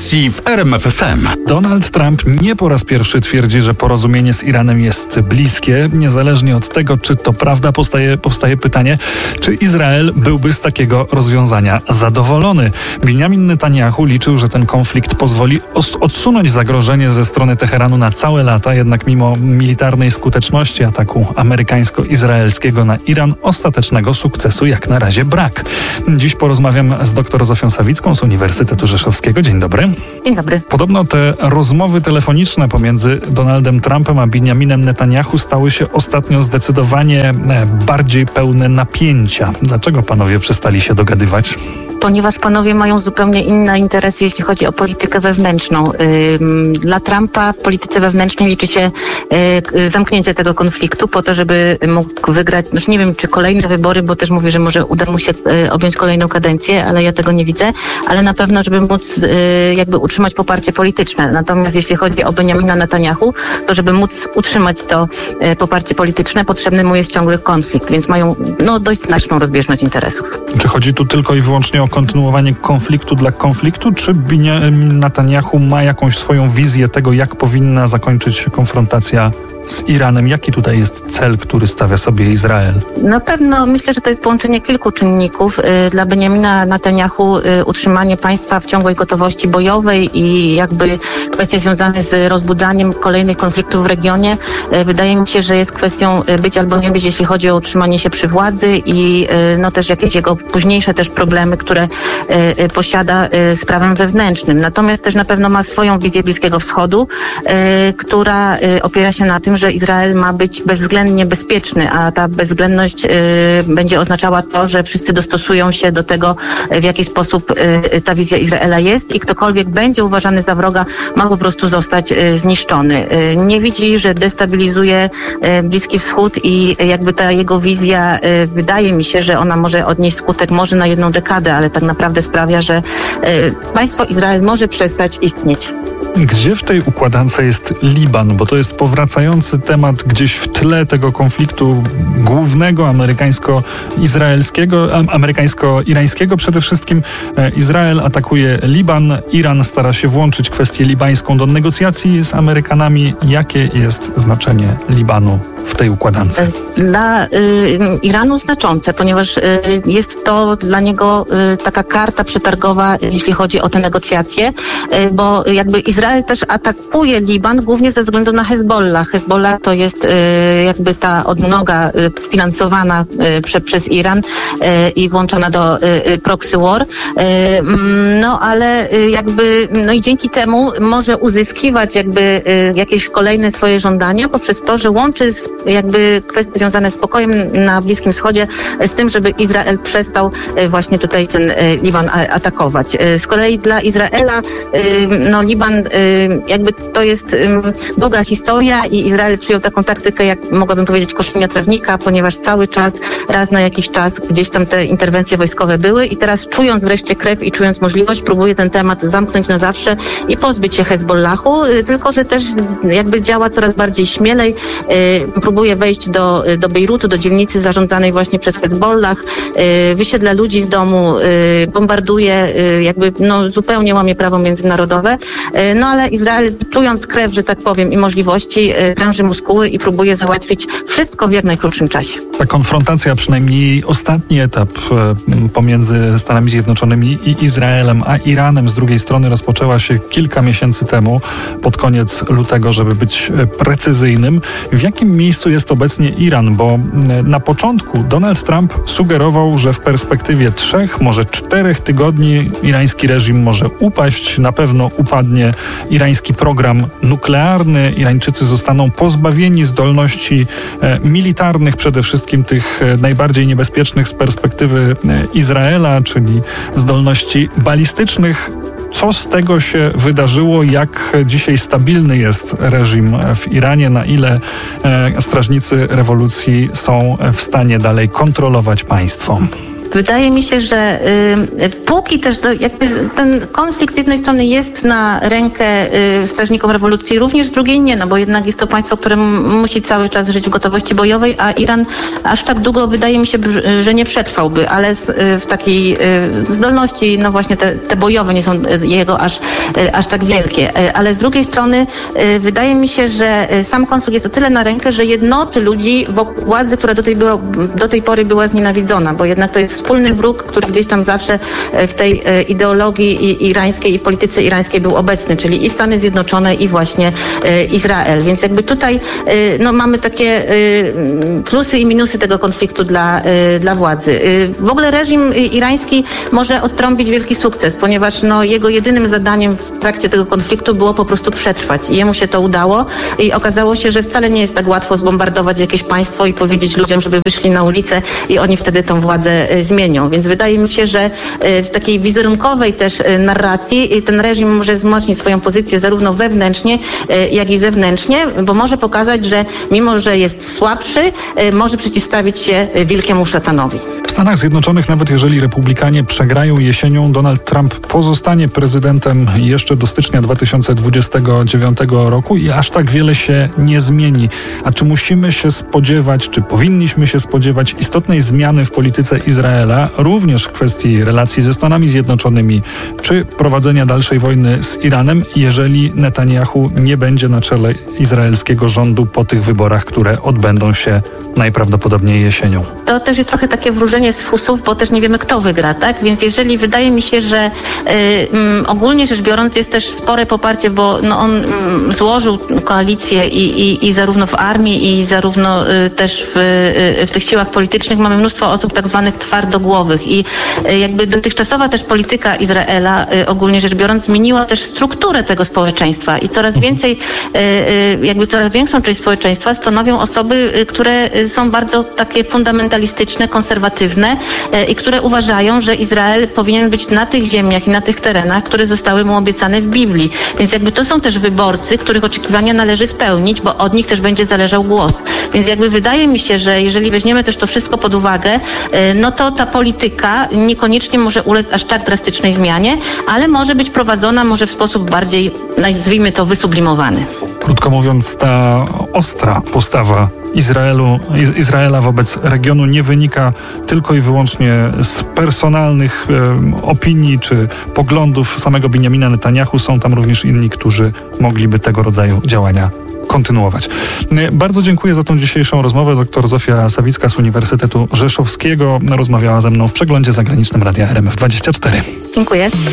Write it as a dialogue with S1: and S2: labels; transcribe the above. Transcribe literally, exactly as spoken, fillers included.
S1: relacji w R M F F M.
S2: Donald Trump nie po raz pierwszy twierdzi, że porozumienie z Iranem jest bliskie. Niezależnie od tego, czy to prawda, powstaje, powstaje pytanie, czy Izrael byłby z takiego rozwiązania zadowolony. Benjamin Netanyahu liczył, że ten konflikt pozwoli odsunąć zagrożenie ze strony Teheranu na całe lata, jednak mimo militarnej skuteczności ataku amerykańsko-izraelskiego na Iran, ostatecznego sukcesu jak na razie brak. Dziś porozmawiam z dr Zofią Sawicką z Uniwersytetu Rzeszowskiego. Dzień dobry.
S3: Dzień dobry.
S2: Podobno te rozmowy telefoniczne pomiędzy Donaldem Trumpem a Benjaminem Netanyahu stały się ostatnio zdecydowanie bardziej pełne napięcia. Dlaczego panowie przestali się dogadywać?
S3: Ponieważ panowie mają zupełnie inne interesy, jeśli chodzi o politykę wewnętrzną. Dla Trumpa w polityce wewnętrznej liczy się zamknięcie tego konfliktu po to, żeby mógł wygrać, no nie wiem, czy kolejne wybory, bo też mówi, że może uda mu się objąć kolejną kadencję, ale ja tego nie widzę, ale na pewno, żeby móc jakby utrzymać poparcie polityczne. Natomiast jeśli chodzi o Benjamina Netanyahu, to żeby móc utrzymać to poparcie polityczne, potrzebny mu jest ciągły konflikt, więc mają no, dość znaczną rozbieżność interesów.
S2: Czy chodzi tu tylko i wyłącznie o kontynuowanie konfliktu dla konfliktu, czy Benjamin Netanyahu ma jakąś swoją wizję tego, jak powinna zakończyć się konfrontacja z Iranem? Jaki tutaj jest cel, który stawia sobie Izrael?
S3: Na pewno myślę, że to jest połączenie kilku czynników. Dla Benjamina Netanyahu utrzymanie państwa w ciągłej gotowości bojowej i jakby kwestie związane z rozbudzaniem kolejnych konfliktów w regionie wydaje mi się, że jest kwestią być albo nie być, jeśli chodzi o utrzymanie się przy władzy i no też jakieś jego późniejsze też problemy, które posiada z prawem wewnętrznym. Natomiast też na pewno ma swoją wizję Bliskiego Wschodu, która opiera się na tym, że Izrael ma być bezwzględnie bezpieczny, a ta bezwzględność y, będzie oznaczała to, że wszyscy dostosują się do tego, w jaki sposób y, ta wizja Izraela jest i ktokolwiek będzie uważany za wroga, ma po prostu zostać y, zniszczony. Y, nie widzi, że destabilizuje y, Bliski Wschód i y, jakby ta jego wizja, y, wydaje mi się, że ona może odnieść skutek może na jedną dekadę, ale tak naprawdę sprawia, że y, państwo Izrael może przestać istnieć.
S2: Gdzie w tej układance jest Liban? Bo to jest powracający temat gdzieś w tle tego konfliktu głównego amerykańsko-izraelskiego, amerykańsko-irańskiego. Przede wszystkim Izrael atakuje Liban, Iran stara się włączyć kwestię libańską do negocjacji z Amerykanami. Jakie jest znaczenie Libanu w tej układance?
S3: Dla y, Iranu znaczące, ponieważ y, jest to dla niego y, taka karta przetargowa, jeśli chodzi o te negocjacje, y, bo jakby Izrael też atakuje Liban głównie ze względu na Hezbollah. Hezbollah to jest y, jakby ta odnoga y, finansowana y, prze, przez Iran y, i włączona do y, proxy war. Y, no ale y, jakby, no i dzięki temu może uzyskiwać jakby y, jakieś kolejne swoje żądania poprzez to, że łączy z jakby kwestie związane z pokojem na Bliskim Wschodzie z tym, żeby Izrael przestał właśnie tutaj ten Liban atakować. Z kolei dla Izraela no Liban jakby to jest długa historia i Izrael przyjął taką taktykę, jak mogłabym powiedzieć, koszenia trawnika, ponieważ cały czas, raz na jakiś czas gdzieś tam te interwencje wojskowe były i teraz czując wreszcie krew i czując możliwość, próbuje ten temat zamknąć na zawsze i pozbyć się Hezbollahu, tylko że też jakby działa coraz bardziej śmielej, próbuje wejść do, do Bejrutu, do dzielnicy zarządzanej właśnie przez Hezbollah, yy, wysiedla ludzi z domu, yy, bombarduje, yy, jakby no, zupełnie łamie prawo międzynarodowe. Yy, no ale Izrael, czując krew, że tak powiem, i możliwości, yy, pręży muskuły i próbuje załatwić wszystko w jak najkrótszym czasie.
S2: Ta konfrontacja, przynajmniej ostatni etap yy, pomiędzy Stanami Zjednoczonymi i Izraelem, a Iranem z drugiej strony rozpoczęła się kilka miesięcy temu, pod koniec lutego, żeby być precyzyjnym. W jakim miejscu jest obecnie Iran? Bo na początku Donald Trump sugerował, że w perspektywie trzech, może czterech tygodni irański reżim może upaść, na pewno upadnie irański program nuklearny, Irańczycy zostaną pozbawieni zdolności militarnych, przede wszystkim tych najbardziej niebezpiecznych z perspektywy Izraela, czyli zdolności balistycznych. Co z tego się wydarzyło? Jak dzisiaj stabilny jest reżim w Iranie? Na ile e, strażnicy rewolucji są w stanie dalej kontrolować państwo?
S3: Wydaje mi się, że y, póki też do, jakby ten konflikt z jednej strony jest na rękę y, strażnikom rewolucji, również z drugiej nie, no bo jednak jest to państwo, które m- musi cały czas żyć w gotowości bojowej, a Iran aż tak długo wydaje mi się, że nie przetrwałby, ale z, y, w takiej y, zdolności, no właśnie te, te bojowe nie są y, jego aż, y, aż tak wielkie. Y, ale z drugiej strony y, wydaje mi się, że y, sam konflikt jest o tyle na rękę, że jednoczy ludzi wokół władzy, która do tej, było, do tej pory była znienawidzona, bo jednak to jest wspólny wróg, który gdzieś tam zawsze w tej ideologii irańskiej i polityce irańskiej był obecny, czyli i Stany Zjednoczone, i właśnie Izrael. Więc jakby tutaj no, mamy takie plusy i minusy tego konfliktu dla, dla władzy. W ogóle reżim irański może odtrąbić wielki sukces, ponieważ no, jego jedynym zadaniem w trakcie tego konfliktu było po prostu przetrwać i jemu się to udało i okazało się, że wcale nie jest tak łatwo zbombardować jakieś państwo i powiedzieć ludziom, żeby wyszli na ulicę i oni wtedy tą władzę zmienią. Więc wydaje mi się, że w takiej wizerunkowej też narracji ten reżim może wzmocnić swoją pozycję zarówno wewnętrznie, jak i zewnętrznie, bo może pokazać, że mimo, że jest słabszy, może przeciwstawić się wielkiemu szatanowi.
S2: W Stanach Zjednoczonych, nawet jeżeli republikanie przegrają jesienią, Donald Trump pozostanie prezydentem jeszcze do stycznia dwa tysiące dwudziestego dziewiątego roku i aż tak wiele się nie zmieni. A czy musimy się spodziewać, czy powinniśmy się spodziewać istotnej zmiany w polityce Izraela, również w kwestii relacji ze Stanami Zjednoczonymi, czy prowadzenia dalszej wojny z Iranem, jeżeli Netanyahu nie będzie na czele izraelskiego rządu po tych wyborach, które odbędą się najprawdopodobniej jesienią?
S3: To też jest trochę takie wróżenie z fusów, bo też nie wiemy, kto wygra, tak? Więc jeżeli wydaje mi się, że y, y, ogólnie rzecz biorąc jest też spore poparcie, bo no, on y, złożył koalicję i, i, i zarówno w armii, i zarówno y, też w, y, w tych siłach politycznych mamy mnóstwo osób tak zwanych twardogłowych i y, jakby dotychczasowa też polityka Izraela, y, ogólnie rzecz biorąc, zmieniła też strukturę tego społeczeństwa i coraz więcej, y, y, jakby coraz większą część społeczeństwa stanowią osoby, y, które są bardzo takie fundamentalistyczne, konserwatywne y, i które uważają, że Izrael powinien być na tych ziemiach i na tych terenach, które zostały mu obiecane w Biblii. Więc jakby to są też wyborcy, których oczekiwania należy spełnić, bo od nich też będzie zależał głos. Więc jakby wydaje mi się, że jeżeli weźmiemy też to wszystko pod uwagę, y, no to ta polityka niekoniecznie może ulec aż tak drastycznej zmianie, ale może być prowadzona może w sposób bardziej, nazwijmy to, wysublimowany.
S2: Krótko mówiąc, ta ostra postawa Izraelu, Izraela wobec regionu nie wynika tylko i wyłącznie z personalnych e, opinii czy poglądów samego Binjamina Netanyahu. Są tam również inni, którzy mogliby tego rodzaju działania kontynuować. Bardzo dziękuję za tą dzisiejszą rozmowę. Doktor Zofia Sawicka z Uniwersytetu Rzeszowskiego rozmawiała ze mną w przeglądzie zagranicznym Radia R M F dwadzieścia cztery.
S3: Dziękuję.